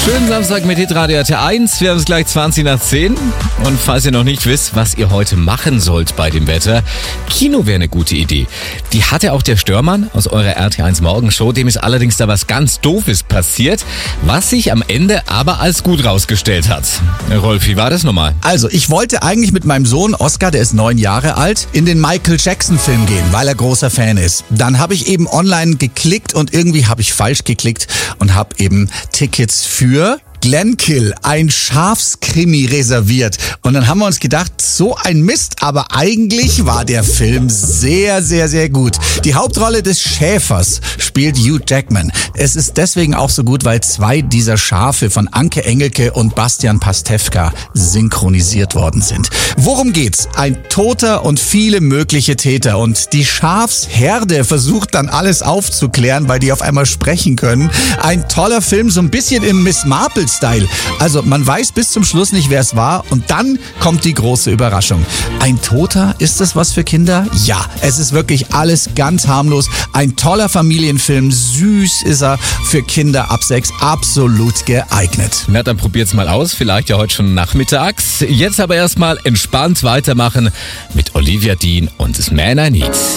Schönen Samstag mit Hitradio RT1. Wir haben es gleich 20 nach 10. Und falls ihr noch nicht wisst, was ihr heute machen sollt bei dem Wetter, Kino wäre eine gute Idee. Die hatte auch der Störmann aus eurer RT1 Morgenshow. Dem ist allerdings da was ganz Doofes passiert, was sich am Ende aber als gut rausgestellt hat. Rolf, wie war das nochmal? Also, ich wollte eigentlich mit meinem Sohn Oscar, der ist 9 Jahre alt, in den Michael Jackson Film gehen, weil er großer Fan ist. Dann habe ich eben online geklickt und irgendwie habe ich falsch geklickt und habe eben Tickets für Glenkill, ein Schafskrimi reserviert. Und dann haben wir uns gedacht, so ein Mist, aber eigentlich war der Film sehr, sehr, sehr gut. Die Hauptrolle des Schäfers spielt Hugh Jackman. Es ist deswegen auch so gut, weil 2 dieser Schafe von Anke Engelke und Bastian Pastewka synchronisiert worden sind. Worum geht's? Ein Toter und viele mögliche Täter. Und die Schafsherde versucht dann alles aufzuklären, weil die auf einmal sprechen können. Ein toller Film, so ein bisschen im Miss Marple-Style. Also man weiß bis zum Schluss nicht, wer es war und dann kommt die große Überraschung. Ein Toter, ist das was für Kinder? Ja, es ist wirklich alles ganz harmlos. Ein toller Familienfilm, süß ist er, für Kinder ab 6 absolut geeignet. Na, dann probiert's mal aus, vielleicht ja heute schon nachmittags. Jetzt aber erstmal entspannt weitermachen mit Olivia Dean und Das Man I Need.